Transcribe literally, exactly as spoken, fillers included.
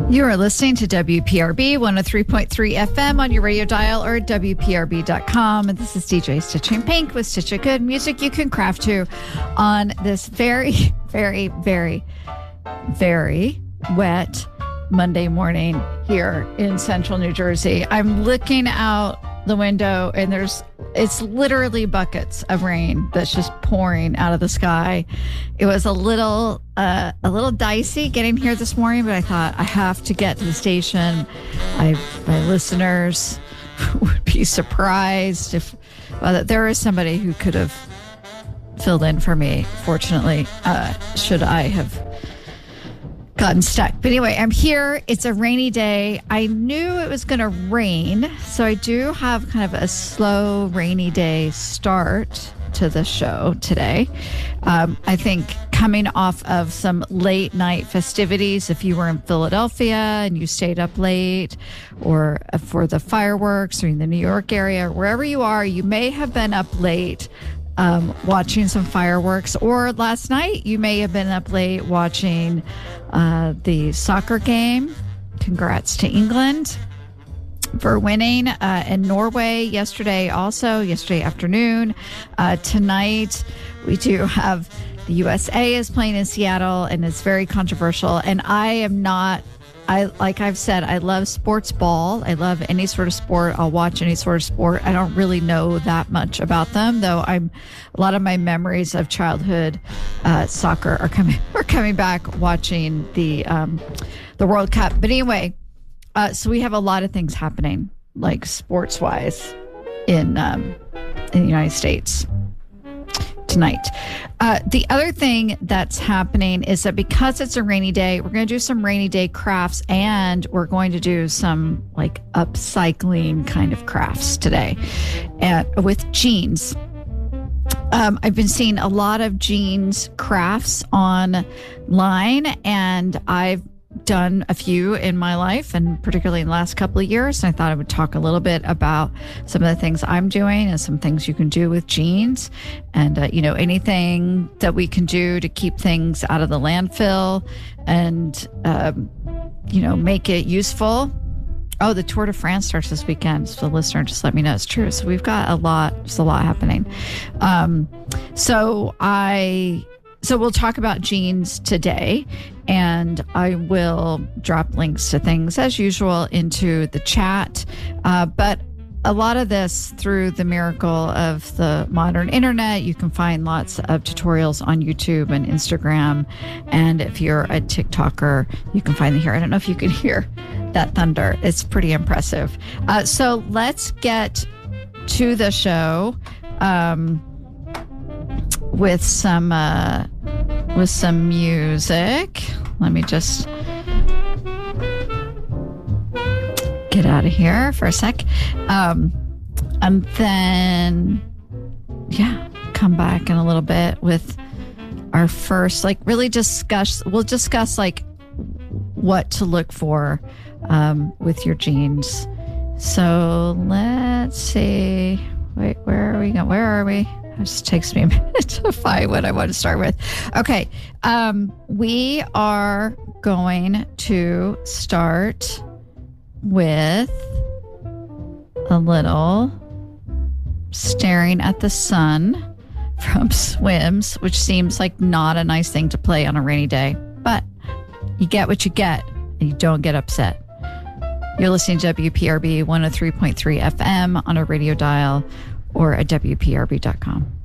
You are listening to W P R B one oh three point three F M on your radio dial or at W P R B dot com. And this is D J Stitch in Pink with Stitch It Good, music you can craft to on this very, very, very, very wet Monday morning here in central New Jersey. I'm looking out the window and there's it's literally buckets of rain that's just pouring out of the sky. It was a little uh, a little dicey getting here this morning, but I thought I have to get to the station. I my listeners would be surprised if well, there is somebody who could have filled in for me. Fortunately, uh, should I have gotten stuck. But anyway, I'm here. It's a rainy day. I knew it was going to rain, so I do have kind of a slow rainy day start to the show today. Um, I think coming off of some late night festivities, if you were in Philadelphia and you stayed up late, or for the fireworks, or in the New York area, or wherever you are, you may have been up late Um, watching some fireworks, or last night you may have been up late watching uh, the soccer game. Congrats to England for winning, uh, and Norway yesterday also, yesterday afternoon. Uh, tonight we do have the U S A is playing in Seattle, and it's very controversial, and I am not I like I've said, I love sports ball. I love any sort of sport. I'll watch any sort of sport. I don't really know that much about them, though. I'm a lot of my memories of childhood uh, soccer are coming are coming back watching the um, the World Cup. But anyway, uh, so we have a lot of things happening, like sports wise, in um, in the United States tonight. Uh, the other thing that's happening is that because it's a rainy day, we're going to do some rainy day crafts, and we're going to do some like upcycling kind of crafts today and with jeans. Um, I've been seeing a lot of jeans crafts online, and I've done a few in my life, and particularly in the last couple of years. And I thought I would talk a little bit about some of the things I'm doing and some things you can do with jeans, and uh, you know, anything that we can do to keep things out of the landfill and um, you know, make it useful. Oh, the Tour de France starts this weekend. So the listener just let me know it's true. So we've got a lot. There's a lot happening. Um, so I. So we'll talk about jeans today, and I will drop links to things as usual into the chat. Uh, but a lot of this, through the miracle of the modern internet, you can find lots of tutorials on YouTube and Instagram. And if you're a TikToker, you can find them here. I don't know if you can hear that thunder. It's pretty impressive. Uh, so let's get to the show. Um, with some uh, with some music. Let me just get out of here for a sec. Um, and then, yeah, come back in a little bit with our first, like, really discuss, we'll discuss, like, what to look for um, with your jeans. So let's see. Wait, where are we going? Where are we? It just takes me a minute to find what I want to start with. Okay. Um, we are going to start with a little staring at the sun from Swims, which seems like not a nice thing to play on a rainy day, but you get what you get and you don't get upset. You're listening to W P R B one oh three point three F M on a radio dial or at W P R B dot com.